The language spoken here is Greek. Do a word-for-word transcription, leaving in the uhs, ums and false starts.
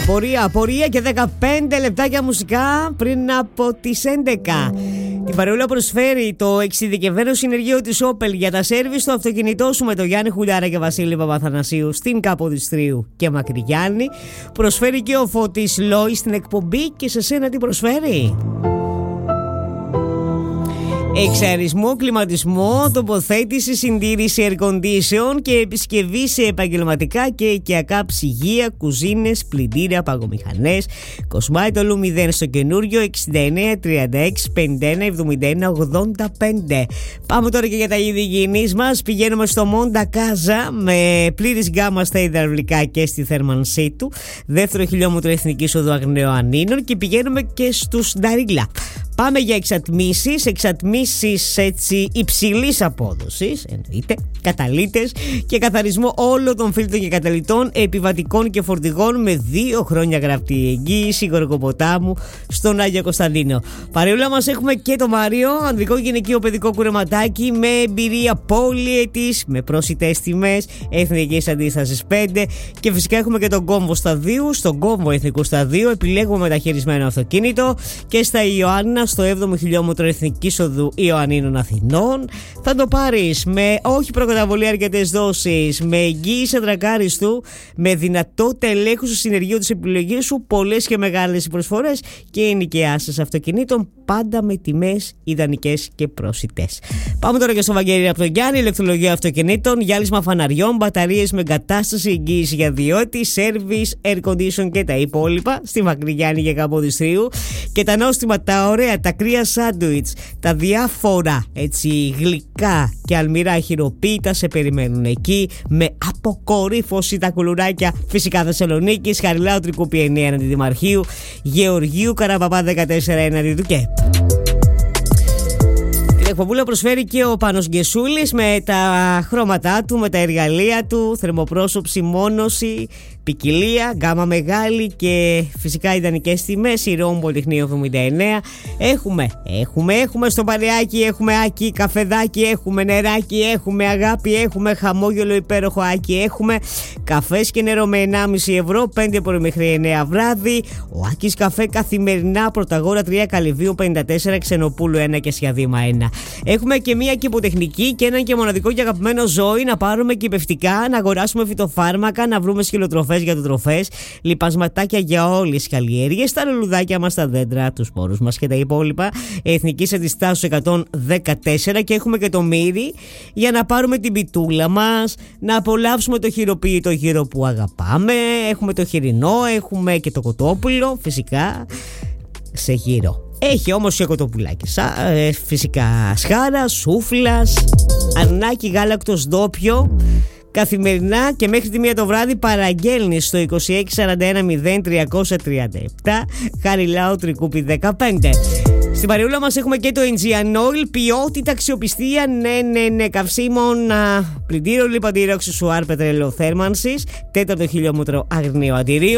Απορία, απορία και δεκαπέντε λεπτάκια μουσικά πριν από τις έντεκα. Την παρεούλα προσφέρει το εξειδικευμένο συνεργείο της Opel για τα σέρβις στο αυτοκίνητό σου με τον Γιάννη Χουλιάρα και Βασίλη Παπαθανασίου στην Καποδιστρίου και Μακρυγιάννη. Προσφέρει και ο Φώτης Λόη στην εκπομπή και σε σένα τι προσφέρει. Εξαρισμό, κλιματισμό, τοποθέτηση, συντήρηση air condition και επισκευή σε επαγγελματικά και οικιακά ψυγεία, κουζίνες, πλυντήρια, παγομηχανές. Κοσμάει το Λουμιδέν στο καινούριο εξήντα εννέα τριάντα έξι πενήντα ένα εβδομήντα ένα ογδόντα πέντε. Πάμε τώρα και για τα είδη υγιεινής μας. Πηγαίνουμε στο Μόντα Κάζα με πλήρης γκάμα στα υδραυλικά και στη θέρμανσή του. Δεύτερο χιλιόμετρο Εθνικής Οδού Αγνέων Ανίνων και πηγαίνουμε και στους Νταρίγκλα. Πάμε για εξατμίσεις, εξατμίσεις έτσι υψηλής απόδοσης, εννοείται, καταλύτες και καθαρισμό όλων των φίλτρων και καταλυτών επιβατικών και φορτηγών με δύο χρόνια γραπτή εγγύηση Γοργοποτάμου στον Άγιο Κωνσταντίνο. Παρεούλα μας έχουμε και το Μάριο, ανδρικό γυναικείο παιδικό κουρεματάκι με εμπειρία πολυετής, με πρόσιτες τιμές, εθνικής αντίστασης πέντε και φυσικά έχουμε και τον κόμβο σταδίου, στον κόμβο εθνικού σταδίου επιλέγουμε μεταχειρισμένο αυτοκίνητο και στα Ιωάννα στο έβδομο χιλιόμετρο Εθνικής Οδού Ιωαννίνων Αθηνών. Θα το πάρεις με όχι προκαταβολή αρκετές δόσεις, με εγγύηση αντρακάριστου, με δυνατότητα ελέγχου στο συνεργείο της επιλογής σου, πολλές και μεγάλες προσφορές και ενοικιάσεις αυτοκινήτων, πάντα με τιμές ιδανικές και πρόσιτες. Πάμε τώρα και στο Βαγγέλη από τον Γιάννη, ηλεκτρολογία αυτοκινήτων, γυάλισμα φαναριών, μπαταρίες με εγκατάσταση, εγγύηση για διότι, service, air condition και τα υπόλοιπα στη Μακρυγιάννη και Καποδιστρίου. Και τα νόστιμα, τα ωραία, τα κρύα σάντουιτς, τα διάφορα έτσι γλυκά και αλμυρά χειροποίητα σε περιμένουν εκεί με αποκορύφωση τα κουλουράκια φυσικά Θεσσαλονίκης, Χαριλάου Τρικούπη εννέα έναντι Δημαρχείου, Γεωργίου Καραπαπά δεκατέσσερα έναντι του ΚΕΠ. Την εκπομπούλα προσφέρει και ο Πάνος Γκεσούλης με τα χρώματά του, με τα εργαλεία του, θερμοπρόσωψη, μόνωση, ποικιλία, γκάμα μεγάλη και φυσικά ιδανικές τιμές. Η Ρώμη Πολυτεχνείο εβδομήντα εννέα. Έχουμε, έχουμε, έχουμε στο παρεάκι, έχουμε άκι, καφεδάκι, έχουμε νεράκι, έχουμε αγάπη, έχουμε χαμόγελο υπέροχο άκι, έχουμε καφές και νερό με ενάμιση ευρώ, πέντε πρωί μέχρι εννέα βράδυ. Ο Άκης καφέ καθημερινά, Πρωταγόρα τρία, Καλυβίου πενήντα τέσσερα, Ξενοπούλου ένα και Σιαδήμα ένα. Έχουμε και μία κηποτεχνική και έναν και μοναδικό και αγαπημένο ζώη να πάρουμε κηπευτικά, να αγοράσουμε φυτοφάρμακα, να βρούμε σκυλοτροφές για το τροφές, λιπασματάκια για όλες τις καλλιέργειες, τα λουλουδάκια μας, τα δέντρα, τους σπόρους μας και τα υπόλοιπα. Εθνικής Αντιστάσεως εκατόν δεκατέσσερα και έχουμε και το μύρι για να πάρουμε την πιτούλα μας, να απολαύσουμε το χειροποίητο γύρο που αγαπάμε. Έχουμε το χοιρινό, έχουμε και το κοτόπουλο, φυσικά σε γύρο. Έχει όμως και κοτοπουλάκι, ε, φυσικά σχάρα, σούφλας, αρνάκι γάλακτος ντόπιο. Καθημερινά και μέχρι τη μία το βράδυ παραγγέλνεις στο είκοσι έξι σαράντα ένα μηδέν τριακόσια τριάντα επτά, Χαριλάου Τρικούπη δεκαπέντε. Στην παρεούλα μας έχουμε και το Aegean Oil, ποιότητα, αξιοπιστία, ναι, ναι, ναι, καυσίμων, πλυντήριο, λιπαντήριο, αξεσουάρ, πετρέλαιο θέρμανσης, τέταρτο χιλιόμετρο Αγρινίου Αντιρίου.